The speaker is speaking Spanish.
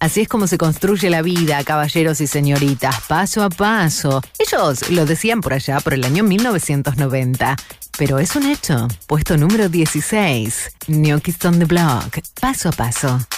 Así es como se construye la vida, caballeros y señoritas, paso a paso. Ellos lo decían por allá, por el año 1990. Pero es un hecho. Puesto número 16. New Kids on the Block. Paso a paso.